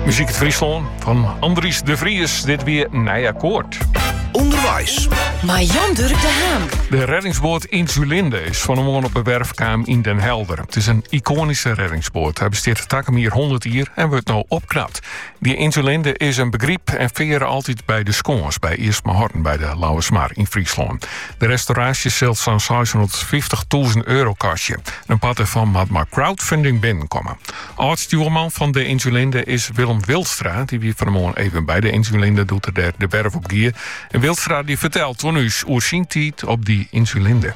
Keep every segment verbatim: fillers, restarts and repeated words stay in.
Muziek uit Friesland van Andries de Vries. Dit weer Nijakkoord. Onderwijs. Maar Jan-Dirk de Haan. De reddingsboot Insulinde is van een man op een werfkaam in Den Helder. Het is een iconische reddingsboot. Hij besteedt Takkenmier honderd jaar en wordt nou opknapt. Die Insulinde is een begrip en veren altijd bij de Skons, bij Eersma Horten bij de Lauwersmaar in Friesland. De restauratie zelt zo'n zeshonderdvijftigduizend euro kostje. Een pad ervan moet maar crowdfunding binnenkomen. Oud-stuurman van de Insulinde is Willem Wildstra. Die wie van de morgen even bij de Insulinde doet er de, de werf op gier. En Wildstra die vertelt toen u hoe zien tijd op die Insulinde.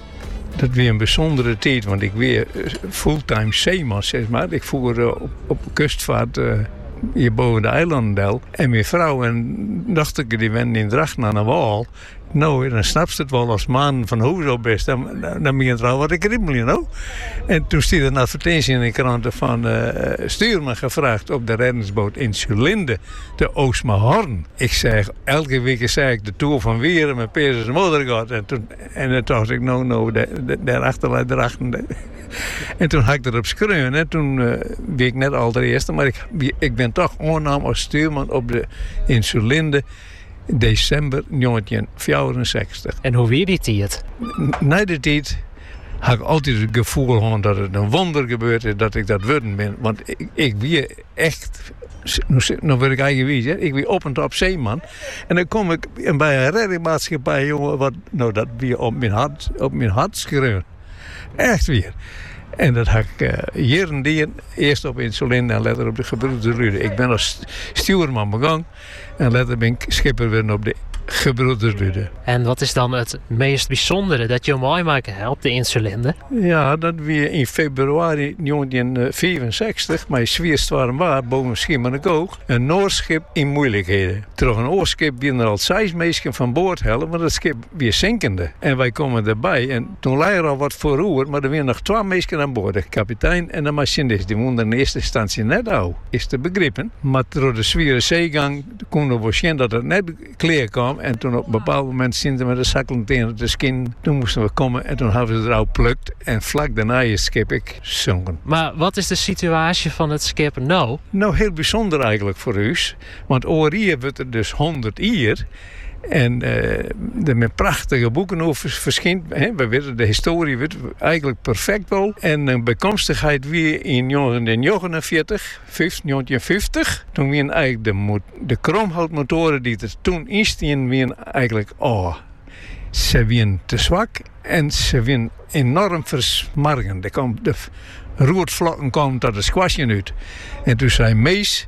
Dat weer een bijzondere tijd, want ik weer fulltime zeeman, zeg maar. Ik voer uh, op, op kustvaart uh, hier boven de eilandel. En mijn vrouw en dochter die wenden in Dracht naar een wal. Nou, dan snap je het wel als man van hoe zo best. Dan, dan, dan begint er al wat ik rimmel, you know? En toen stierde een advertentie in de kranten van uh, stuurman gevraagd op de reddingsboot Insulinde, de Oostmaarhorn. Ik zeg, elke week zei ik de tour van Wieren met Peers en moeder gehad. En toen, en toen dacht ik, nou, nou, daarachter, daarachter. En toen had ik erop schreeuwen. En toen uh, weet ik net al de eerste, maar ik, ik ben toch oornaam als stuurman op de Insulinde. December negentien vierenzestig. En hoe weer die tijd? Na de tijd had ik altijd het gevoel gehad dat het een wonder gebeurd is dat ik dat worden ben. Want ik, ik weer echt, nou word ik eigenwijs, hè? Ik weer op en top zeeman. En dan kom ik bij een reddingmaatschappij, jongen, wat, nou dat weer op mijn hart, op mijn hart schreeuwen. Echt weer. En dat had ik uh, hier en die eerst op Insulinde en later op de Gebroeders Rude. Ik ben als stuurman begonnen en later ben ik schipper weer op de Gebroeders Rude. En wat is dan het meest bijzondere dat je mooi maken helpt, de Insulinde? Ja, dat we in februari negentien vierenzestig, maar zwierst warm waar, boven Schiermonnikoog, een Noorschip in moeilijkheden. Terug een oorschip bieden er al zes mensen van boord helpen, maar dat schip weer zinkende. En wij komen erbij en toen lag er al wat voor roer, maar er waren nog twee mensen aan boord. De kapitein en de machinist, die woonden in eerste instantie net al, is te begrijpen. Maar door de zwiere zeegang konden we zien dat het net klaar kwam. En toen op een bepaald moment zien ze met de zakkel tegen de skin. Toen moesten we komen en toen hadden ze er al plukt. En vlak daarna is het schip ik zonken. Maar wat is de situatie van het schip nou? Nou, heel bijzonder eigenlijk voor ons. Want over hier wordt er dus honderd jaar. En uh, er met prachtige boeken over verschijnt. We weten, de historie wordt eigenlijk perfect wel. En een bijkomstigheid weer in negentien negenenveertig, negentien vijftig. Toen waren eigenlijk de, de kromhoutmotoren die er toen instien, waren eigenlijk, oh, ze waren te zwak en ze waren enorm versmargend. De roertvlokken kwamen tot de squashje uit. En toen zei Mees,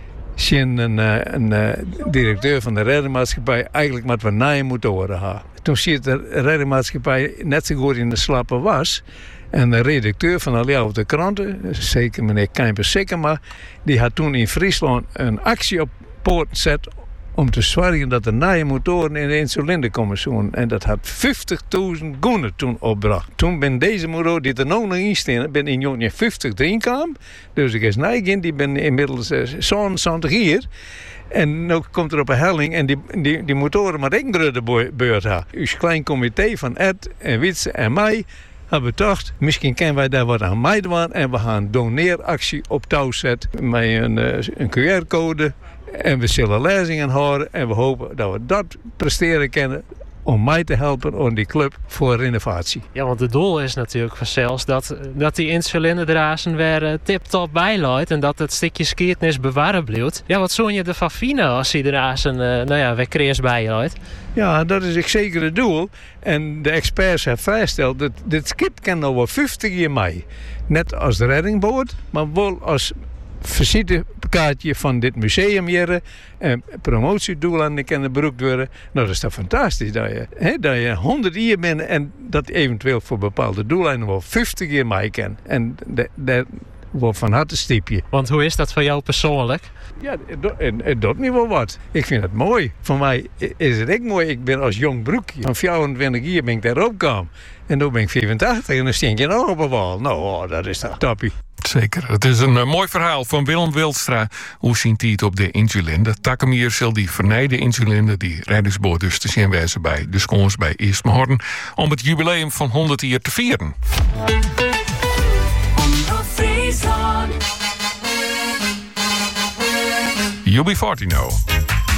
zien een, een, een directeur van de reddingsmaatschappij eigenlijk met wat nieuwe motoren hebben. Toen ziet de reddingsmaatschappij net zo goed in de slappe was. En de redacteur van alle de kranten, zeker meneer Kijper Sikkema, die had toen in Friesland een actie op poort gezet om te zorgen dat de nieuwe motoren in de Insulinde komen zoen. En dat had vijftigduizend goenen toen opgebracht. Toen ben deze motor die er nog in staan, ben in negentien vijftig erin kwam. Dus ik is negen, die ben inmiddels uh, zevenenzwantig jaar. En nu komt er op een helling en die, die, die motoren maar één grote beurt had. Ons klein comité van Ed en Witse en mij hebben gedacht, misschien kunnen wij daar wat aan meedoen en we gaan een doneeractie op touw zetten met een, uh, een Q R-code. En we zullen lezingen houden en we hopen dat we dat presteren kunnen om mij te helpen om die club voor renovatie. Ja, want het doel is natuurlijk vanzelfs dat, dat die Insulindrazen weer uh, tip-top bijloopt en dat het stukje geschiedenis bewaren blijft. Ja, wat zou je ervan vinden als die drazen uh, nou ja, weer creërs bijloopt? Ja, dat is zeker het doel. En de experts hebben vastgesteld dat dit schip kan nog wel vijftig jaar mee. Net als de reddingboot, maar wel als visitekaartje van dit museum hier en promotiedoelen kunnen beroemd worden. Nou, dat is toch fantastisch dat je, hè, dat je honderd jaar bent en dat eventueel voor bepaalde doeleinden wel vijftig jaar mee kan. En dat wordt van harte stiepje. Want hoe is dat voor jou persoonlijk? Ja, het doet me wel wat. Ik vind het mooi. Voor mij is het ook mooi. Ik ben als jong broekje van vierentwintig jaar ben ik daarop gekomen. En nu ben ik vierentachtig en dan stink je nog op een wal. Nou, oh, dat is toch toppie. Zeker. Het is een uh, mooi verhaal van Willem Wildstra. Hoe ziet hij het op de Insulinde? Takkenmier zal die vernijde Insulinde, die reddingsboot dus te zien wijzen bij de Skons bij Eersma Horten, om het jubileum van honderd jaar te vieren. U B veertien nou.